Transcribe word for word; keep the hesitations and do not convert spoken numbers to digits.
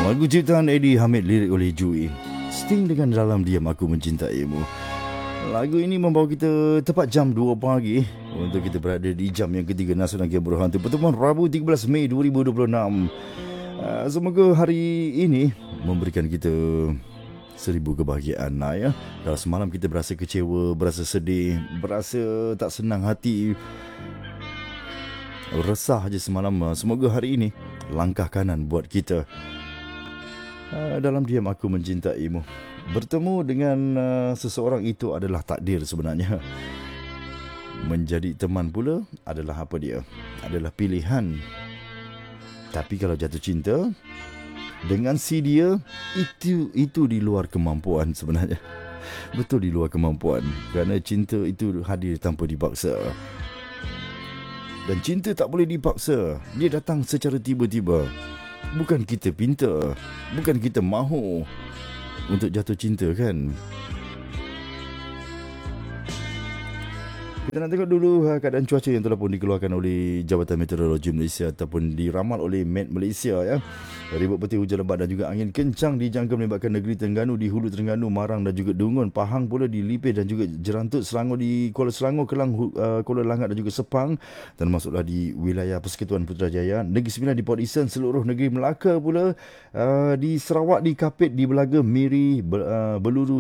Lagu ciptaan Eddie Hamid, lirik oleh Jui. Sting dengan Dalam Diam Aku Mencintaimu. Lagu ini membawa kita tepat jam dua pagi untuk kita berada di jam yang ketiga Nasional Game Berhantu pertemuan Rabu tiga belas Mei dua ribu dua puluh enam. Uh, semoga hari ini memberikan kita seribu kebahagiaan lah ya. Kalau semalam kita berasa kecewa, berasa sedih, berasa tak senang hati, resah je semalam, semoga hari ini langkah kanan buat kita. Uh, dalam diam aku mencintaimu. Bertemu dengan uh, seseorang itu adalah takdir sebenarnya. Menjadi teman pula adalah apa dia? Adalah pilihan. Tapi kalau jatuh cinta dengan si dia, itu itu di luar kemampuan sebenarnya. Betul di luar kemampuan. Kerana cinta itu hadir tanpa dipaksa. Dan cinta tak boleh dipaksa. Dia datang secara tiba-tiba. Bukan kita pinta, bukan kita mahu untuk jatuh cinta kan. Kita nak tengok dulu keadaan cuaca yang telah pun dikeluarkan oleh Jabatan Meteorologi Malaysia ataupun diramal oleh Met Malaysia ya. Ribut peti, hujan lebat dan juga angin kencang dijangka melibatkan negeri Terengganu, di Hulu Terengganu, Marang dan juga Dungun, Pahang pula di Lipih dan juga Jerantut, Selangor di Kuala Selangor, Kelang, uh, Kuala Langat dan juga Sepang, dan masuklah di wilayah Persekutuan Putrajaya, Negeri Sembilan di Port Isen, seluruh negeri Melaka pula, uh, di Sarawak, di Kapit, di Belaga, Miri, Bel, uh, Beluru,